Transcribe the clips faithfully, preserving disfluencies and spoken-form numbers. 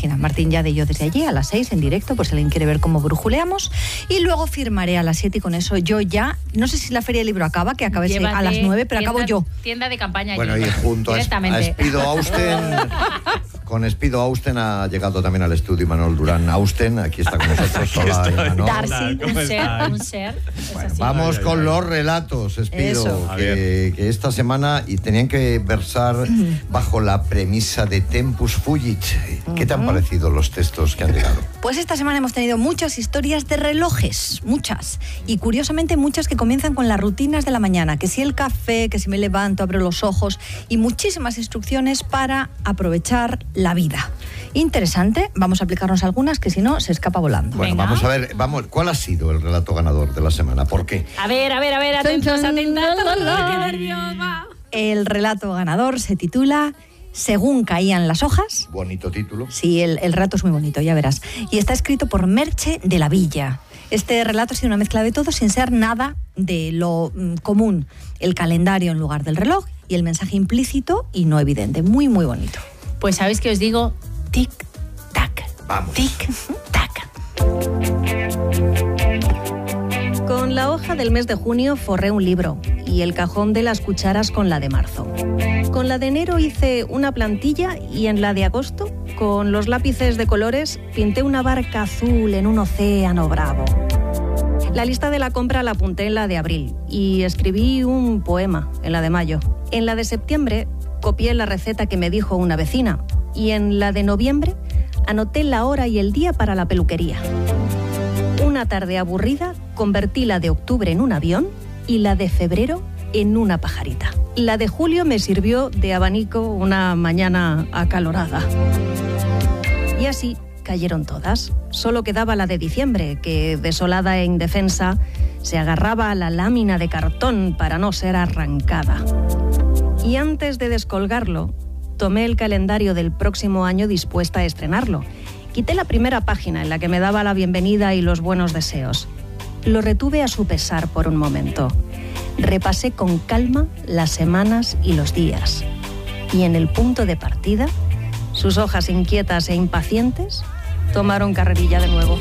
página. Martín Yade y yo desde allí a las seis en directo, por si alguien quiere ver cómo brujuleamos. Y luego firmaré a las siete y con eso yo ya, no sé si la Feria del Libro acaba, que acabe a las nueve, pero tienda, acabo yo. Tienda de campaña. Bueno, aquí, y junto a, a Espido Austen, con Espido Austen ha llegado también al estudio Imanol Durán Austen, aquí está con nosotros. Hola, Imanol. Darcy, un ser, un ser. Bueno, vamos con los relatos, Espido, que, que esta semana y tenían que versar bajo la premisa de Tempus Fugit. ¿Qué te han parecido los textos que han llegado? Pues esta semana hemos tenido muchas historias de relojes, muchas. Y curiosamente muchas que comienzan con las rutinas de la mañana, que si el café, que si me levanto, abro los ojos, y muchísimas instrucciones para aprovechar la vida. Interesante, vamos a aplicarnos algunas que si no se escapa volando. Bueno, Venga. vamos a ver, vamos, ¿cuál ha sido el relato ganador de la semana? ¿Por qué? A ver, a ver, a ver, atentos, atentos. ¡Qué nervios, va! El relato ganador se titula Según caían las hojas. Bonito título. Sí, el, el relato es muy bonito, ya verás. Y está escrito por Merche de la Villa. Este relato ha sido una mezcla de todo sin ser nada de lo mm, común. El calendario en lugar del reloj y el mensaje implícito y no evidente. Muy, muy bonito. Pues ¿sabéis qué os digo? Tic-tac. Vamos. Tic-tac. Con la hoja del mes de junio forré un libro y el cajón de las cucharas con la de marzo. Con la de enero hice una plantilla y en la de agosto, con los lápices de colores, pinté una barca azul en un océano bravo. La lista de la compra la apunté en la de abril y escribí un poema en la de mayo. En la de septiembre copié la receta que me dijo una vecina y en la de noviembre anoté la hora y el día para la peluquería. Una tarde aburrida, convertí la de octubre en un avión y la de febrero en una pajarita. La de julio me sirvió de abanico una mañana acalorada. Y así cayeron todas. Solo quedaba la de diciembre, que, desolada e indefensa, se agarraba a la lámina de cartón para no ser arrancada. Y antes de descolgarlo, tomé el calendario del próximo año dispuesta a estrenarlo. Quité la primera página en la que me daba la bienvenida y los buenos deseos. Lo retuve a su pesar por un momento. Repasé con calma las semanas y los días. Y en el punto de partida, sus hojas inquietas e impacientes tomaron carrerilla de nuevo.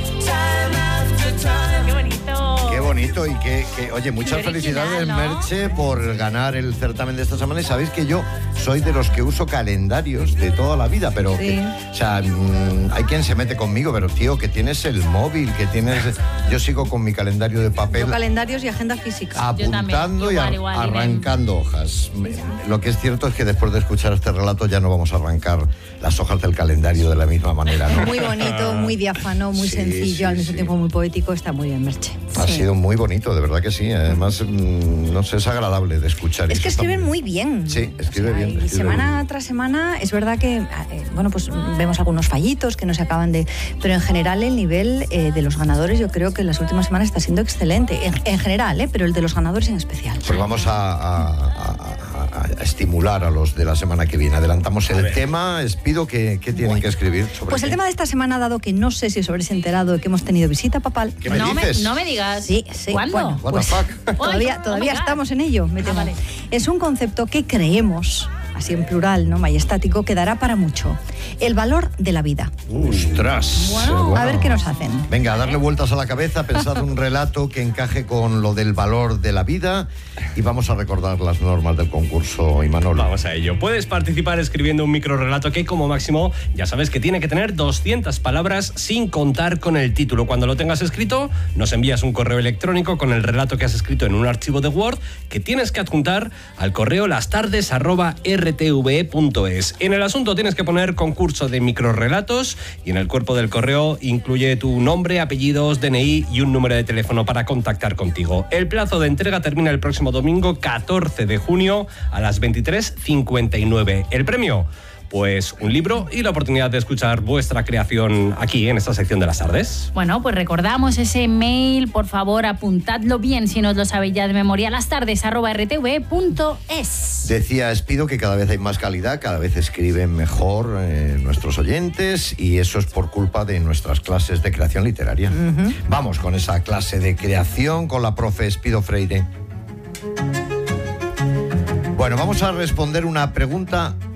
¡Qué bonito! Qué bonito y que, que oye, muchas Qué original, felicidades, ¿no? Merche, por ganar el certamen de esta semana. Y sabéis que yo soy de los que uso calendarios de toda la vida, pero Sí. que, o sea, mmm, hay quien se mete conmigo, pero tío, que tienes el móvil, que tienes... Yo sigo con mi calendario de papel. Yo calendarios y agenda física. Apuntando igual, y igual, arrancando hojas. Lo que es cierto es que después de escuchar este relato ya no vamos a arrancar las hojas del calendario de la misma manera, ¿no? Muy bonito, muy diáfano, muy Sí, sencillo, sí, al mismo sí. tiempo muy poético. Está muy bien, Merche. Ha Sí. sido muy bonito, de verdad que sí. Además, mmm, no sé, es agradable de escuchar. Es y que eso está escriben muy muy bien. Sí, escribe O sea, bien, y escribe semana bien. tras semana es verdad que, eh, bueno, pues vemos algunos fallitos que no se acaban de... Pero en general el nivel eh, de los ganadores yo creo que en las últimas semanas está siendo excelente. En, en general, eh, pero el de los ganadores en especial. Pues vamos a, a- a- a- a estimular a los de la semana que viene. Adelantamos el tema. Les pido que, que tienen que escribir sobre Pues el qué. tema de esta semana, dado que no sé si os habréis enterado de que hemos tenido visita papal. ¿Qué me no, dices? Me, no me digas. Sí, sí. ¿Cuándo? Bueno, What pues, the fuck? todavía Oh todavía my God. estamos en ello, me Ah, temo. vale. Es un concepto que creemos, así en plural, ¿no? Majestático, que dará para mucho. El valor de la vida. ¡Ostras! Bueno, a ver qué nos hacen. Venga, a darle vueltas a la cabeza, pensad un relato que encaje con lo del valor de la vida y vamos a recordar las normas del concurso, Imanol. Vamos a ello. Puedes participar escribiendo un microrrelato que como máximo ya sabes que tiene que tener doscientas palabras sin contar con el título. Cuando lo tengas escrito, nos envías un correo electrónico con el relato que has escrito en un archivo de Word que tienes que adjuntar al correo lastardes arroba r t v e punto es. En el asunto tienes que poner concurso de microrrelatos y en el cuerpo del correo incluye tu nombre, apellidos, D N I y un número de teléfono para contactar contigo. El plazo de entrega termina el próximo domingo catorce de junio a las veintitrés cincuenta y nueve. El premio, pues un libro y la oportunidad de escuchar vuestra creación aquí en esta sección de las tardes. Bueno, pues recordamos ese mail, por favor, apuntadlo bien si no os lo sabéis ya de memoria, lastardes arroba r t v e punto es. Decía Espido que cada vez hay más calidad, cada vez escriben mejor eh, nuestros oyentes y eso es por culpa de nuestras clases de creación literaria. Uh-huh. Vamos con esa clase de creación con la profe Espido Freire. Bueno, vamos a responder una pregunta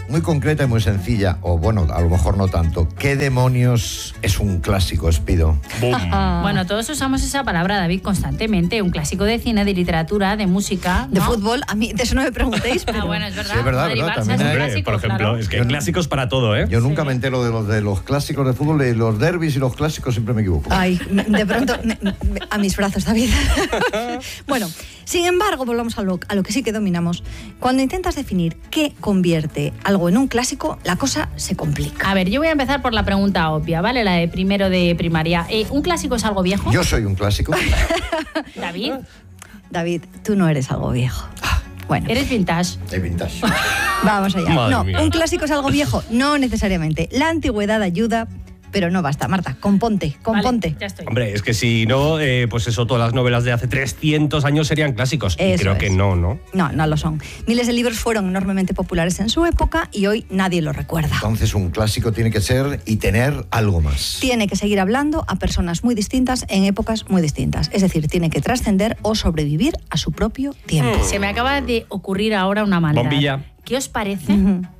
muy concreta y muy sencilla, o bueno, a lo mejor no tanto. ¿Qué demonios es un clásico, Espido? Bueno, todos usamos esa palabra, David, constantemente. Un clásico de cine, de literatura, de música, ¿no? De fútbol, a mí de eso no me preguntéis, pero... Ah, bueno, es verdad. Sí, es verdad, Madrid, verdad, Barça también es un hay- clásico, Por ejemplo, claro. es que hay clásicos para todo, ¿eh? Yo nunca me entero de los, de los clásicos de fútbol, de los derbis y los clásicos siempre me equivoco. Ay, de pronto, me- me- a mis brazos, David. Bueno, sin embargo, volvamos a lo, a lo que sí que dominamos. Cuando intentas definir qué convierte algo en un clásico, la cosa se complica. A ver, yo voy a empezar por la pregunta obvia, ¿vale? La de primero de primaria. Eh, ¿Un clásico es algo viejo? Yo soy un clásico. David, David, tú no eres algo viejo. Bueno, eres vintage. De vintage. vamos allá. Madre No, mía. un clásico es algo viejo, no necesariamente. La antigüedad ayuda, pero no basta. Marta, componte, componte. Vale, ya estoy. Hombre, es que si no, eh, pues eso, todas las novelas de hace trescientos años serían clásicos. Y Eso creo es. que no, ¿no? No, no lo son. Miles de libros fueron enormemente populares en su época y hoy nadie los recuerda. Entonces un clásico tiene que ser y tener algo más. Tiene que seguir hablando a personas muy distintas en épocas muy distintas. Es decir, tiene que trascender o sobrevivir a su propio tiempo. Se me acaba de ocurrir ahora una manera. Bombilla. ¿Qué os parece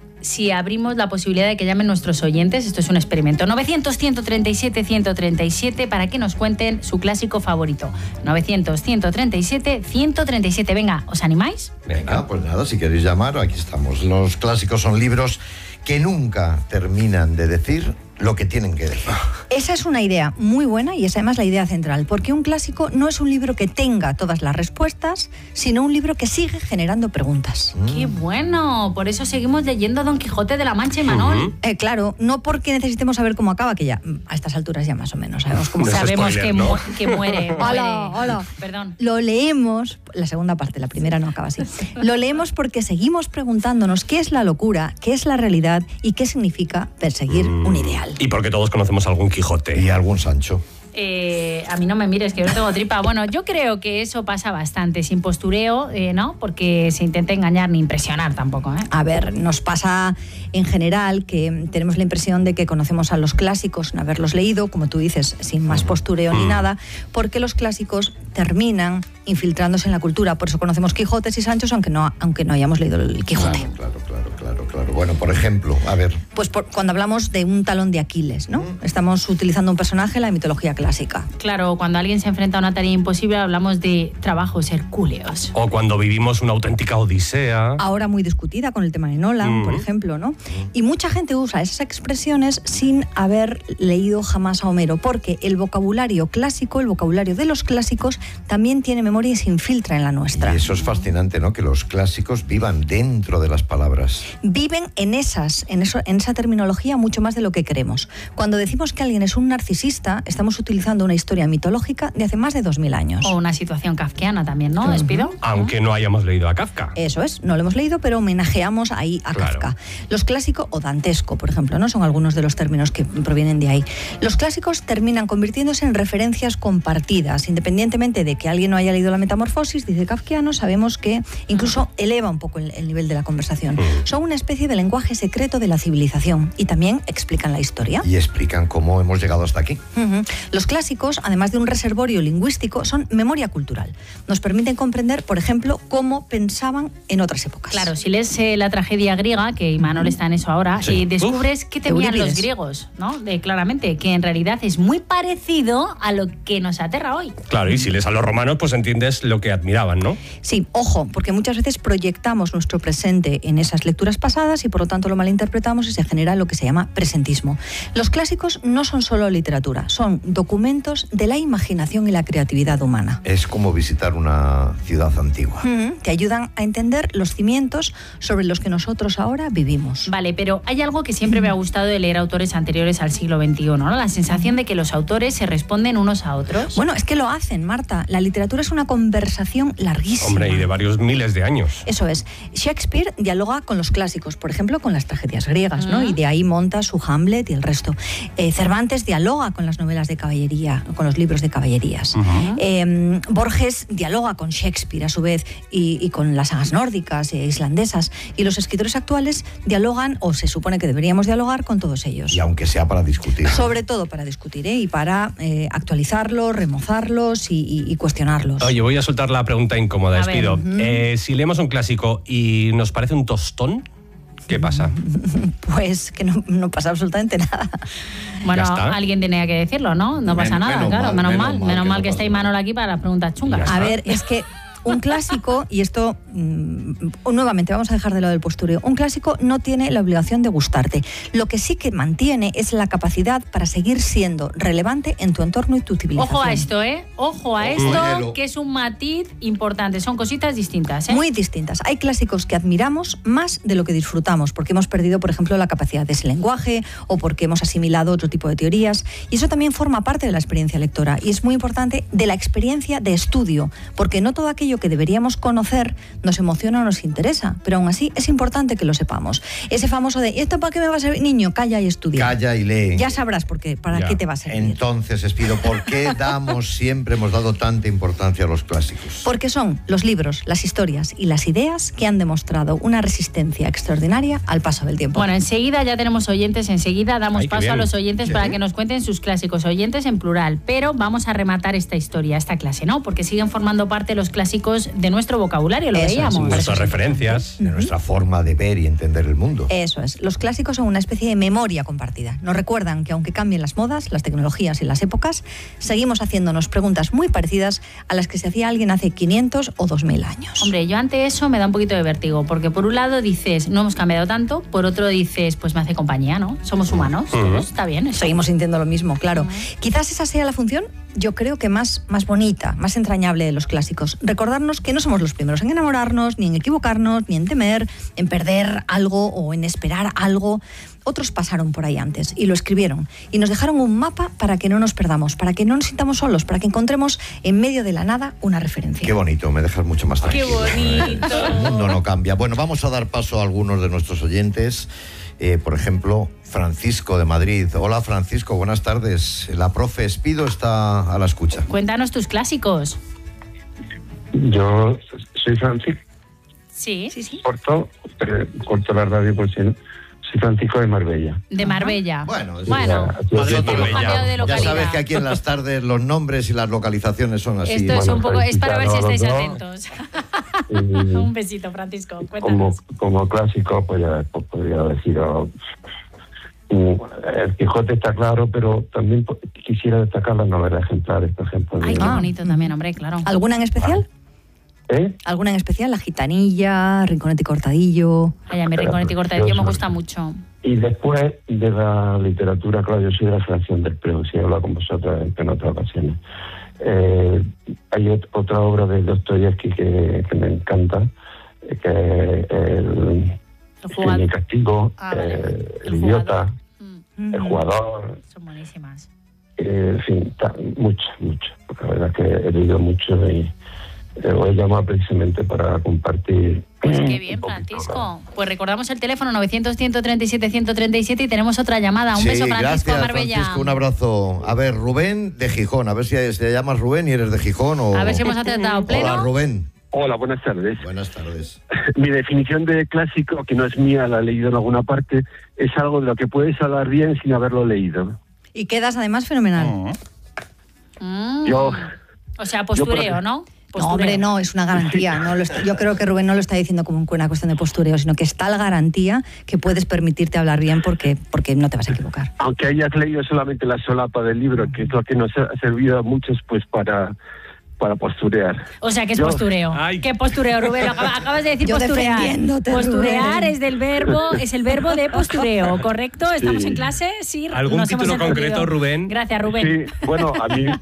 si abrimos la posibilidad de que llamen nuestros oyentes? Esto es un experimento. novecientos, ciento treinta y siete, ciento treinta y siete para que nos cuenten su clásico favorito. novecientos, ciento treinta y siete, ciento treinta y siete. Venga, ¿os animáis? Venga, pues nada, si queréis llamar, aquí estamos. Los clásicos son libros que nunca terminan de decir lo que tienen que decir. Esa es una idea muy buena y es además la idea central, porque un clásico no es un libro que tenga todas las respuestas, sino un libro que sigue generando preguntas. ¡Qué bueno! Por eso seguimos leyendo Don Quijote de la Mancha y Manol. Eh, claro, no porque necesitemos saber cómo acaba, que ya mm, a estas alturas ya más o menos sabemos cómo No es acaba. Sabemos spoiler, que, ¿no? mu- que muere. Hola, muere. hola. Perdón. Lo leemos, la segunda parte, la primera no acaba así. Lo leemos porque seguimos preguntándonos qué es la locura, qué es la realidad y qué significa perseguir un ideal. Y porque todos conocemos algún Quijote. Y algún Sancho. Eh, a mí no me mires, que yo no tengo tripa. Bueno, yo creo que eso pasa bastante, sin postureo, eh, ¿no? Porque se intenta engañar ni impresionar tampoco, ¿eh? A ver, nos pasa en general que tenemos la impresión de que conocemos a los clásicos sin haberlos leído, como tú dices, sin más postureo ni nada, porque los clásicos terminan infiltrándose en la cultura. Por eso conocemos Quijotes y Sanchos, aunque no, aunque no hayamos leído el Quijote. Claro, claro, claro, claro, claro. Bueno, por ejemplo, a ver. Pues por- cuando hablamos de un talón de Aquiles, ¿no? Estamos utilizando un personaje de la mitología clásica. Claro, cuando alguien se enfrenta a una tarea imposible hablamos de trabajos hercúleos. O cuando vivimos una auténtica odisea. Ahora muy discutida con el tema de Nolan, Mm. por ejemplo, ¿no? Y mucha gente usa esas expresiones sin haber leído jamás a Homero, porque el vocabulario clásico, el vocabulario de los clásicos, también tiene memoria y se infiltra en la nuestra. Y eso es fascinante, ¿no? Que los clásicos vivan dentro de las palabras. Viven en esas, en eso, en esa terminología mucho más de lo que queremos. Cuando decimos que alguien es un narcisista, estamos utilizando una historia mitológica de hace más de dos mil años. O una situación kafkiana también, ¿no? ¿Despido? Aunque no hayamos leído a Kafka. Eso es, no lo hemos leído, pero homenajeamos ahí a Claro. Kafka. Los clásicos, o dantesco, por ejemplo, ¿no? Son algunos de los términos que provienen de ahí. Los clásicos terminan convirtiéndose en referencias compartidas, independientemente de que alguien no haya leído la Metamorfosis, dice kafkiano, sabemos que incluso eleva un poco el, el nivel de la conversación. Son una especie de lenguaje secreto de la civilización y también explican la historia. Y explican cómo hemos llegado hasta aquí. Ujú. Los clásicos, además de un reservorio lingüístico, son memoria cultural. Nos permiten comprender, por ejemplo, cómo pensaban en otras épocas. Claro, si lees eh, la tragedia griega, que Imanol está en eso ahora, Sí. y descubres que temían los Eurípides. griegos, ¿no? De, claramente, que en realidad es muy parecido a lo que nos aterra hoy. Claro, y si lees a los romanos, pues entiendes lo que admiraban, ¿no? Sí, ojo, porque muchas veces proyectamos nuestro presente en esas lecturas pasadas y por lo tanto lo malinterpretamos y se genera lo que se llama presentismo. Los clásicos no son solo literatura, son documentos de la imaginación y la creatividad humana. Es como visitar una ciudad antigua. Ujú, te ayudan a entender los cimientos sobre los que nosotros ahora vivimos. Vale, pero hay algo que siempre me ha gustado de leer autores anteriores al siglo veintiuno, ¿no? La sensación de que los autores se responden unos a otros. Bueno, es que lo hacen, Marta. La literatura es una conversación larguísima. Hombre, y de varios miles de años. Eso es. Shakespeare dialoga con los clásicos, por ejemplo, con las tragedias griegas, ¿no? Y de ahí monta su Hamlet y el resto. Eh, Cervantes dialoga con las novelas de caballería, con los libros de caballerías. Eh, Borges dialoga con Shakespeare, a su vez, y, y con las sagas nórdicas e islandesas. Y los escritores actuales dialogan, o se supone que deberíamos dialogar, con todos ellos. Y aunque sea para discutir. Sobre todo para discutir, ¿eh? Y para eh, actualizarlos, remozarlos y, y- y cuestionarlos. Oye, voy a soltar la pregunta incómoda, A ver, despido. Eh, si leemos un clásico y nos parece un tostón, ¿Qué pasa? Pues que no, no pasa absolutamente nada. Bueno, Ya está. alguien tenía que decirlo, ¿no? No pasa Men- nada, menos claro, mal, menos menos mal. mal Menos que mal no que está pasa Imanol aquí para las preguntas chungas. Ya A está. ver, es que un clásico, y esto mm, nuevamente vamos a dejar de lado el postureo, un clásico no tiene la obligación de gustarte. Lo que sí que mantiene es la capacidad para seguir siendo relevante en tu entorno y tu civilización. Ojo a esto, ¿eh? Ojo a Ojo, esto, hielo. que es un matiz importante. Son cositas distintas, ¿eh? Muy distintas. Hay clásicos que admiramos más de lo que disfrutamos, porque hemos perdido, por ejemplo, la capacidad de ese lenguaje o porque hemos asimilado otro tipo de teorías. Y eso también forma parte de la experiencia lectora. Y es muy importante de la experiencia de estudio, porque no todo aquello que deberíamos conocer nos emociona o nos interesa, pero aún así es importante que lo sepamos. Ese famoso de, ¿y esto para qué me va a servir? Niño, calla y estudia. Calla y lee. Ya sabrás por qué, para Ya. qué te va a servir. Entonces, Espido, ¿por qué damos, siempre hemos dado tanta importancia a los clásicos? Porque son los libros, las historias y las ideas que han demostrado una resistencia extraordinaria al paso del tiempo. Bueno, enseguida ya tenemos oyentes, enseguida damos Ay, qué paso bien. a los oyentes Sí. para que nos cuenten sus clásicos, oyentes en plural, pero vamos a rematar esta historia, esta clase, ¿no? Porque siguen formando parte los clásicos de nuestro vocabulario, lo Eso es, veíamos. por eso Nuestras es referencias. De nuestra forma de ver y entender el mundo. Eso es. Los clásicos son una especie de memoria compartida. Nos recuerdan que aunque cambien las modas, las tecnologías y las épocas, seguimos haciéndonos preguntas muy parecidas a las que se hacía alguien hace quinientos o dos mil años. Hombre, yo ante eso me da un poquito de vértigo, porque por un lado dices, no hemos cambiado tanto, por otro dices, pues me hace compañía, ¿no? Somos humanos, todos, está bien. Eso. Seguimos sintiendo lo mismo, claro. Quizás esa sea la función, yo creo que más, más bonita, más entrañable de los clásicos. Recordarnos que no somos los primeros en enamorarnos, ni en equivocarnos, ni en temer, en perder algo o en esperar algo. Otros pasaron por ahí antes y lo escribieron y nos dejaron un mapa para que no nos perdamos, para que no nos sintamos solos, para que encontremos en medio de la nada una referencia. Qué bonito, me dejas mucho más Qué tranquilo. bonito. El mundo no cambia. Bueno, vamos a dar paso a algunos de nuestros oyentes. Eh, por ejemplo, Francisco de Madrid. Hola, Francisco, buenas tardes. La profe Espido está a la escucha. Cuéntanos tus clásicos. Yo soy Francisco, Sí, sí, sí. corto, pero corto la radio por si no. Soy Francisco de Marbella. De Marbella. Bueno, es- bueno Ya, pues ya hemos Marbella. cambiado de Ya localidad. sabes que aquí en las tardes los nombres y las localizaciones son así. Esto es Bueno, un poco, es para ver si estáis felicitarnos atentos. Y Un besito, Francisco. como, Cuéntanos. como clásico, pues ya pues, podría decir, oh, mm, el Quijote está claro, pero también po- quisiera destacar las novelas ejemplares, por ejemplo. de- Ay, qué Ah. bonito también, hombre, claro. ¿Alguna en especial? ¿Eh? ¿Alguna en especial? La Gitanilla, Rinconete y Cortadillo. Ay, a mi Rinconete y Cortadillo me gusta mucho. Y después de la literatura, claro, yo soy de la Fracción del Preu, si he hablado con vosotros en, en otras ocasiones. Eh, hay ot- otra obra de Dostoyevsky que, que me encanta, eh, que es el, El jugador. el castigo, Ah, vale. eh, el, El idiota, jugador. Mm, el jugador, son buenísimas. eh, en fin, ta- mucho, mucho. La verdad es que he leído mucho y eh, os he llamado precisamente para compartir. Pues qué bien, un poquito, Francisco. Pues recordamos el teléfono novecientos, ciento treinta y siete, ciento treinta y siete y tenemos otra llamada. Un Sí, beso, Francisco, gracias, Marbella. Francisco, un abrazo. A ver, Rubén de Gijón, a ver si te llamas Rubén y eres de Gijón o... A ver si hemos acertado pleno. Hola, Rubén. Hola, buenas tardes. Buenas tardes. Mi definición de clásico, que no es mía, la he leído en alguna parte, es algo de lo que puedes hablar bien sin haberlo leído. Y quedas además fenomenal. Mm. Yo, O sea, postureo, Yo, ¿no? No, Postureo. hombre, no, es una garantía. No lo está- yo creo que Rubén no lo está diciendo como una cuestión de postureo, sino que es tal garantía que puedes permitirte hablar bien porque, porque no te vas a equivocar. aunque hayas leído solamente la solapa del libro, que es lo que nos ha servido a muchos pues para, para posturear. O sea, que es Yo- postureo. Ay. ¿Qué postureo, Rubén? Lo acaba- acabas de decir Yo posturear. defendiéndote, Posturear Rubén. es del verbo, es el verbo de postureo, ¿correcto? ¿Estamos Sí. en clase? Sí. ¿Algún nos hemos título entendido. concreto, Rubén? Gracias, Rubén. Sí, bueno, a mí,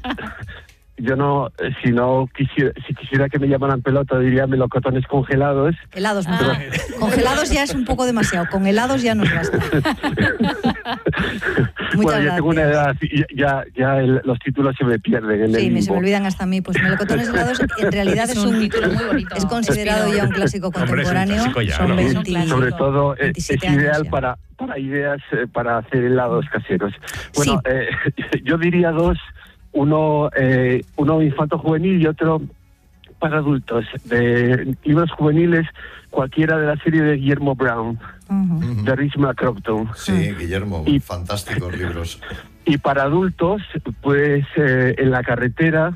yo no, eh, si no quisiera, si quisiera que me llamaran pelota, diría melocotones congelados. Helados, Ah. mucho. Congelados ya es un poco demasiado. Con helados ya nos basta. Muchas bueno, yo tengo una gracias. edad, y ya, ya el- los títulos se me pierden en Sí, el me, se limbo. me olvidan hasta a mí. Pues melocotones helados en realidad Es es, un un título muy bonito, es considerado Espino. ya un clásico Hombre, es un contemporáneo. clásico ya, Son ¿no? Es un veinte clásico. Sobre todo eh, es veintisiete años ideal ya. para, para ideas, eh, para hacer helados caseros. Bueno, Sí. eh, yo diría dos, uno, eh, uno infanto-juvenil y otro para adultos. De libros juveniles, cualquiera de la serie de Guillermo Brown, Ujú. de Richmond Crompton. Sí, Guillermo, Y- fantásticos libros. Y para adultos, pues eh, En la carretera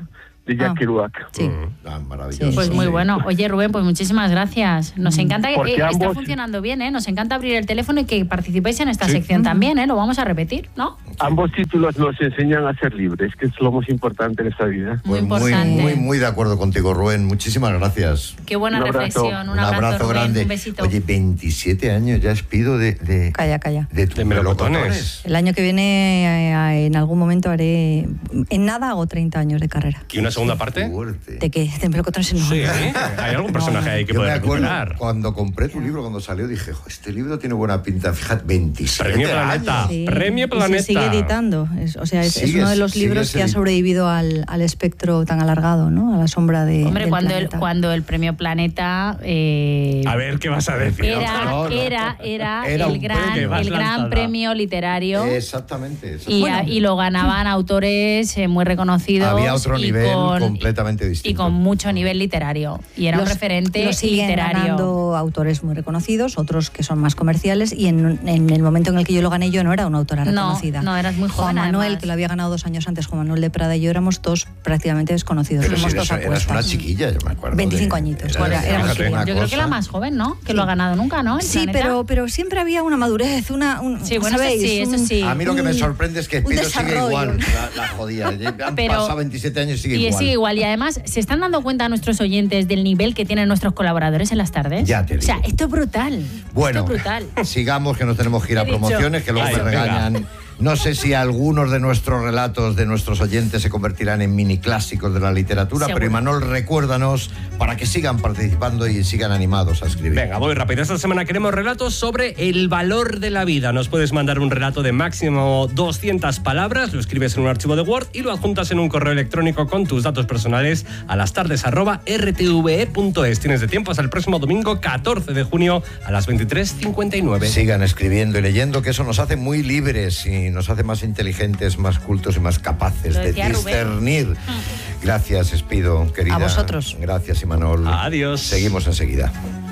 de Jack Ah, Kerouac. Sí. Ah, maravilloso. Sí, Pues muy sí. bueno. Oye, Rubén, pues muchísimas gracias. Nos encanta que Porque eh, está ambos- funcionando bien, ¿eh? Nos encanta abrir el teléfono y que participéis en esta Sí. sección también, ¿eh? Lo vamos a repetir, ¿no? Ambos títulos nos enseñan a ser libres, que es lo más importante en esta vida. Muy Pues muy, importante. muy, muy de acuerdo contigo, Rubén. Muchísimas gracias. Qué buena Un abrazo. reflexión. Un, Un abrazo, Rubén. grande. Un besito. Oye, veintisiete años ya expido de, de, Calla, calla. de tus De melocotones. El año que viene, eh, en algún momento haré. En nada hago treinta años de carrera. ¿Y una segunda parte? Fuerte. ¿De qué? De melocotones no. Sí, ¿hay algún personaje ahí que Yo me pueda acuerdo, recuperar? cuando compré tu libro, cuando salió, dije, "Jo, este libro tiene buena pinta". Fíjate, veintisiete Premio años. Planeta. Sí, Premio y Planeta. se sigue editando. Es- o sea, es, es Sigues- uno de los libros sigues que ha edit- sobrevivido al, al espectro tan alargado, ¿no? A la sombra de. Hombre, del cuando el, planeta. cuando el premio Planeta eh, A ver, ¿qué vas a decir? era, No, no. era, era, Era el un gran, premio. Vas el gran lanzada. premio literario. Exactamente. Y, exactamente. y lo ganaban autores eh, muy reconocidos. Había otro y nivel con- completamente Y distinto. con mucho nivel literario. Y era un Los- referente lo siguen literario. ganando autores muy reconocidos, otros que son más comerciales, y en, en el momento en el que yo lo gané yo no era una autora No, reconocida. no, eras muy Juan joven, Manuel, además. que lo había ganado dos años antes, Juan Manuel de Prada y yo éramos todos prácticamente desconocidos. Pero si Fuimos eras, todos a eras una cuestas. chiquilla, yo me acuerdo. veinticinco de- añitos, era- era- era éramos una pequeños. Yo creo que la cosa. más joven, ¿no? Que lo ha ganado nunca, ¿no? El Sí, Planeta. pero, pero siempre había una madurez, una. Un, Sí, bueno, eso ¿sabéis? sí, eso Un- sí. A mí lo que me un- sorprende es que un Pido sigue desarrollo. igual, la, la jodida. Han Pero- pasado veintisiete años y sigue Y igual. sigue igual. Y además, ¿se están dando cuenta nuestros oyentes del nivel que tienen nuestros colaboradores en las tardes? Ya te O sea, digo. esto es brutal. Bueno, Esto es brutal. sigamos que nos tenemos que ir a He dicho. promociones, que luego Ay, me venga. regañan. No sé si algunos de nuestros relatos de nuestros oyentes se convertirán en mini clásicos de la literatura, Seguro. pero Imanol, recuérdanos para que sigan participando y sigan animados a escribir. Venga, voy rápido. Esta semana queremos relatos sobre el valor de la vida. Nos puedes mandar un relato de máximo doscientas palabras, lo escribes en un archivo de Word y lo adjuntas en un correo electrónico con tus datos personales a las tardes arroba r t v e punto es. Tienes de tiempo hasta el próximo domingo catorce de junio a las veintitrés cincuenta y nueve. Sigan escribiendo y leyendo, que eso nos hace muy libres y nos hace más inteligentes, más cultos y más capaces Lo de decía Rubén. discernir. Gracias, Espido, querida. A vosotros. Gracias, Imanol. Adiós. Seguimos enseguida.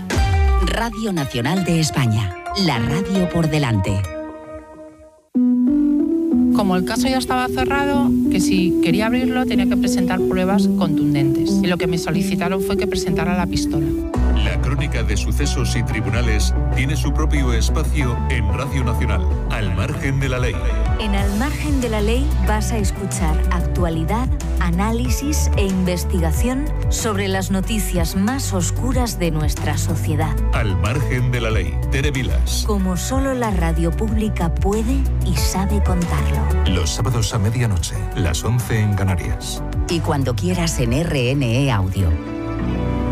Radio Nacional de España, la radio por delante. Como el caso ya estaba cerrado, que si quería abrirlo tenía que presentar pruebas contundentes. Y lo que me solicitaron fue que presentara la pistola. La crónica de sucesos y tribunales tiene su propio espacio en Radio Nacional, al margen de la ley. En Al margen de la ley vas a escuchar actualidad, análisis e investigación sobre las noticias más oscuras de nuestra sociedad. Al margen de la ley. Tere Vilas. Como solo la radio pública puede y sabe contarlo. Los sábados a medianoche, las once en Canarias. Y cuando quieras en R N E Audio.